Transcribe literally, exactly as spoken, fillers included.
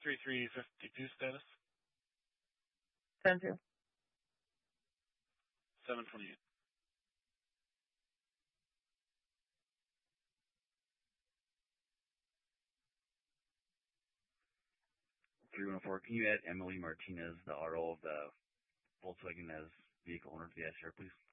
three three fifty-two status. ten two. seven twenty-eight. three one four, can you add Emily Martinez, the R O of the Volkswagen, as vehicle owner to the S R, please?